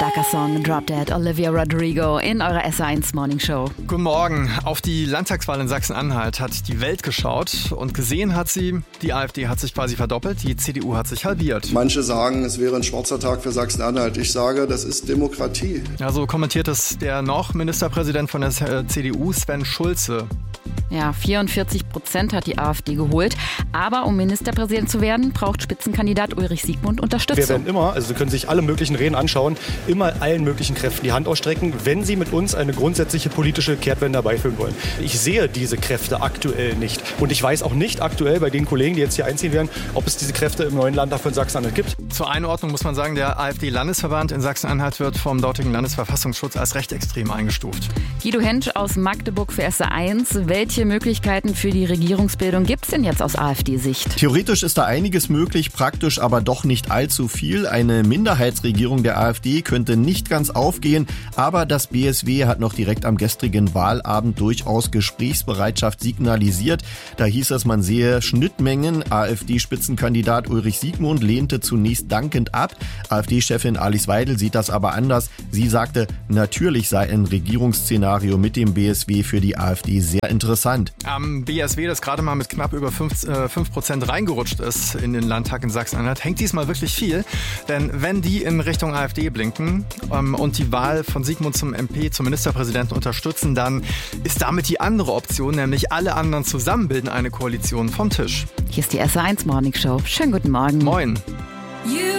Starker Song, Drop Dead, Olivia Rodrigo in eurer SR1 Morning Show. Guten Morgen. Auf die Landtagswahl in Sachsen-Anhalt hat die Welt geschaut und gesehen hat sie, die AfD hat sich quasi verdoppelt, die CDU hat sich halbiert. Manche sagen, es wäre ein schwarzer Tag für Sachsen-Anhalt. Ich sage, das ist Demokratie. Ja, so kommentiert es der noch Ministerpräsident von der CDU, Sven Schulze. Ja, 44% hat die AfD geholt. Aber um Ministerpräsident zu werden, braucht Spitzenkandidat Ulrich Siegmund Unterstützung. Wir werden immer, also Sie können sich alle möglichen Reden anschauen, immer allen möglichen Kräften die Hand ausstrecken, wenn sie mit uns eine grundsätzliche politische Kehrtwende herbeiführen wollen. Ich sehe diese Kräfte aktuell nicht. Und ich weiß auch nicht aktuell bei den Kollegen, die jetzt hier einziehen werden, ob es diese Kräfte im neuen Landtag von Sachsen-Anhalt gibt. Zur Einordnung muss man sagen, der AfD-Landesverband in Sachsen-Anhalt wird vom dortigen Landesverfassungsschutz als rechtsextrem eingestuft. Guido Hentsch aus Magdeburg für SR1. Welche Möglichkeiten für die Regierungsbildung gibt es denn jetzt aus AfD-Sicht? Theoretisch ist da einiges möglich, praktisch aber doch nicht allzu viel. Eine Minderheitsregierung der AfD könnte nicht ganz aufgehen, aber das BSW hat noch direkt am gestrigen Wahlabend durchaus Gesprächsbereitschaft signalisiert. Da hieß es, man sehe Schnittmengen. AfD-Spitzenkandidat Ulrich Siegmund lehnte zunächst dankend ab. AfD-Chefin Alice Weidel sieht das aber anders. Sie sagte, natürlich sei ein Regierungsszenario mit dem BSW für die AfD sehr interessant. Am BSW, das gerade mal mit knapp über 5% reingerutscht ist in den Landtag in Sachsen-Anhalt, hängt diesmal wirklich viel. Denn wenn die in Richtung AfD blinken und die Wahl von Siegmund zum MP, zum Ministerpräsidenten unterstützen, dann ist damit die andere Option, nämlich alle anderen zusammen bilden eine Koalition, vom Tisch. Hier ist die SR1 Morning Show. Schönen guten Morgen. Moin.